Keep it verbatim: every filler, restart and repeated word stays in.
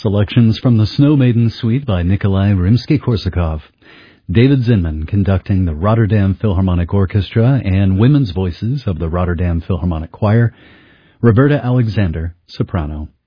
Selections from the Snow Maiden Suite by Nikolai Rimsky-Korsakov. David Zinman conducting the Rotterdam Philharmonic Orchestra and women's voices of the Rotterdam Philharmonic Choir. Roberta Alexander, soprano.